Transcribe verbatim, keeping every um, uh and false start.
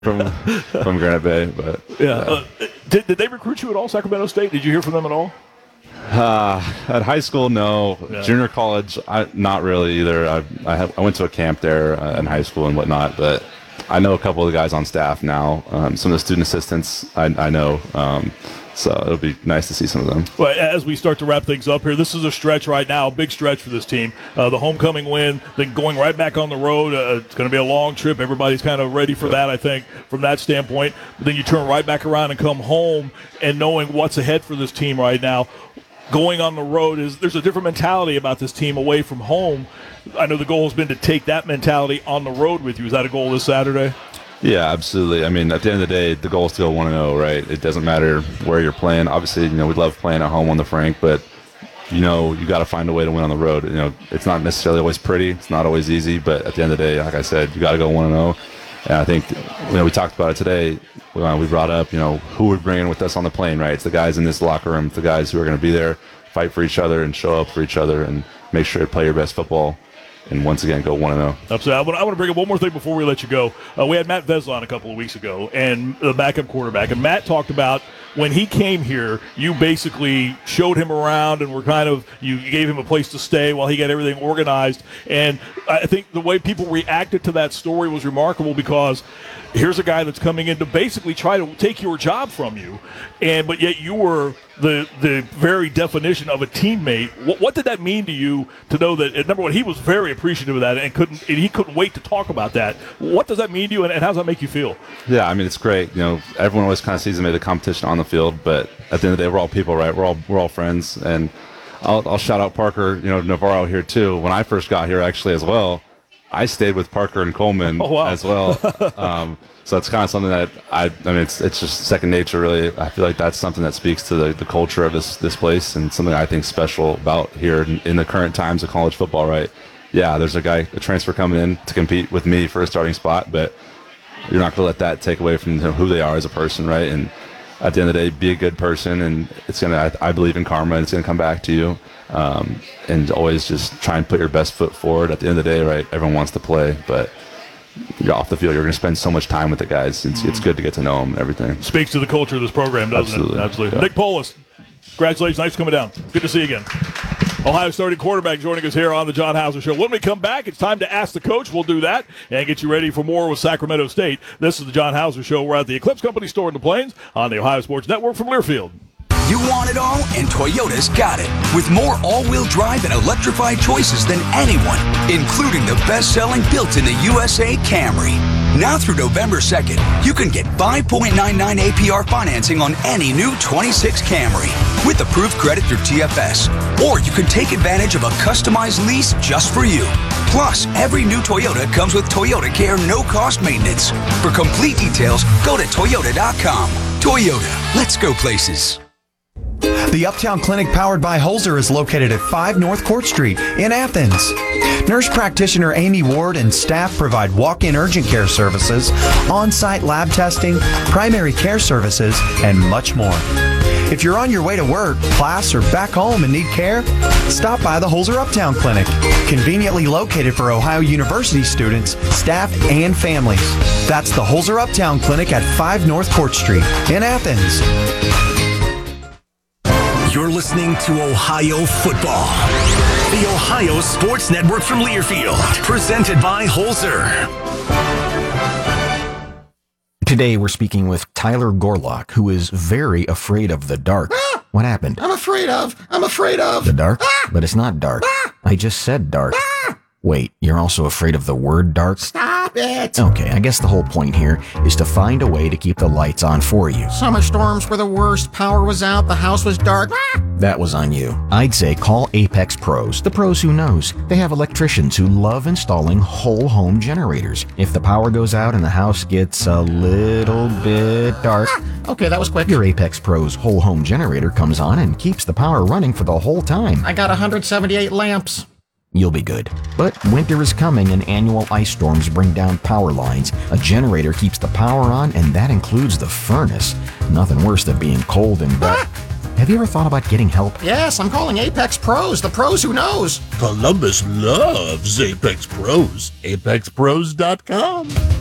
from from Granite Bay. But yeah, yeah. Uh, did did they recruit you at all, Sacramento State? Did you hear from them at all? Uh, at high school, no. Yeah. Junior college, I, not really either. I I, have, I went to a camp there uh, in high school and whatnot, but I know a couple of the guys on staff now. Um, some of the student assistants I, I know. Um, So it'll be nice to see some of them. Well, as we start to wrap things up here, this is a stretch right now, a big stretch for this team. Uh, the homecoming win, then going right back on the road. Uh, it's going to be a long trip. Everybody's kind of ready for that, I think, from that standpoint. But then you turn right back around and come home, and knowing what's ahead for this team right now, going on the road, is there's a different mentality about this team away from home. I know the goal has been to take that mentality on the road with you. Is that a goal this Saturday? Yeah, absolutely. I mean, at the end of the day, the goal is to go one and oh, right? It doesn't matter where you're playing. Obviously, you know, we love playing at home on the Frank, but, you know, you got to find a way to win on the road. You know, it's not necessarily always pretty. It's not always easy, but at the end of the day, like I said, you got to go one and oh. And I think, you know, we talked about it today. We brought up, you know, who we're bringing with us on the plane, right? It's the guys in this locker room, the guys who are going to be there, fight for each other and show up for each other and make sure to play your best football. And once again, go one and oh. Absolutely. I want, I want to bring up one more thing before we let you go. Uh, we had Matt Vesla on a couple of weeks ago, and the backup quarterback. And Matt talked about when he came here, you basically showed him around and were kind of, you gave him a place to stay while he got everything organized. And I think the way people reacted to that story was remarkable, because here's a guy that's coming in to basically try to take your job from you, and but yet you were the the very definition of a teammate. What, what did that mean to you to know that, number one, he was very appreciative of that and couldn't and he couldn't wait to talk about that? What does that mean to you, and, and how does that make you feel? Yeah, I mean, it's great. You know, everyone always kind of sees them as a competition on the field, but at the end of the day, we're all people, right? We're all we're all friends, and I'll, I'll shout out Parker, you know, Navarro here too. When I first got here, actually, as well, I stayed with Parker and Coleman oh, wow. as well. Um, so it's kind of something that I, I mean, it's it's just second nature, really. I feel like that's something that speaks to the, the culture of this this place, and something I think special about here in, in the current times of college football, right? Yeah, there's a guy, a transfer coming in to compete with me for a starting spot, but you're not going to let that take away from who they are as a person, right? And at the end of the day, be a good person, and it's going to, I, I believe in karma, and it's going to come back to you. Um, and always just try and put your best foot forward. At the end of the day, right, everyone wants to play, but you're off the field, you're going to spend so much time with the guys. It's, it's good to get to know them and everything. Speaks to the culture of this program, doesn't Absolutely. it? Absolutely. Yeah. Nick Polis, congratulations. Nice coming down. Good to see you again. Ohio starting quarterback joining us here on the John Hauser Show. When we come back, it's time to Ask the Coach. We'll do that and get you ready for more with Sacramento State. This is the John Hauser Show. We're at the Eclipse Company store in the Plains on the Ohio Sports Network from Learfield. You want it all, and Toyota's got it. With more all-wheel drive and electrified choices than anyone, including the best-selling built in the U S A Camry. Now through November second, you can get five point nine nine A P R financing on any new twenty-six Camry with approved credit through T F S. Or you can take advantage of a customized lease just for you. Plus, every new Toyota comes with Toyota Care no-cost maintenance. For complete details, go to Toyota dot com. Toyota, let's go places. The Uptown Clinic powered by Holzer is located at five North Court Street in Athens. Nurse practitioner Amy Ward and staff provide walk-in urgent care services, on-site lab testing, primary care services, and much more. If you're on your way to work, class, or back home and need care, stop by the Holzer Uptown Clinic, conveniently located for Ohio University students, staff, and families. That's the Holzer Uptown Clinic at five North Court Street in Athens. You're listening to Ohio Football, the Ohio Sports Network from Learfield, presented by Holzer. Today we're speaking with Tyler Gorlock, who is very afraid of the dark. Ah! What happened? I'm afraid of. I'm afraid of. The dark? Ah! But it's not dark. Ah! I just said dark. Ah! Wait, you're also afraid of the word dark? Stop it. Okay, I guess the whole point here is to find a way to keep the lights on for you. Summer storms were the worst. Power was out. The house was dark. Ah! That was on you. I'd say call Apex Pros, the pros who knows. They have electricians who love installing whole home generators. If the power goes out and the house gets a little bit dark, Ah! Okay, that was quick. your Apex Pros whole home generator comes on and keeps the power running for the whole time. I got one hundred seventy-eight lamps. You'll be good. But winter is coming and annual ice storms bring down power lines. A generator keeps the power on, and that includes the furnace. Nothing worse than being cold and wet. Have you ever thought about getting help? Yes, I'm calling Apex Pros, the pros who knows. Columbus loves Apex Pros. Apex Pros dot com.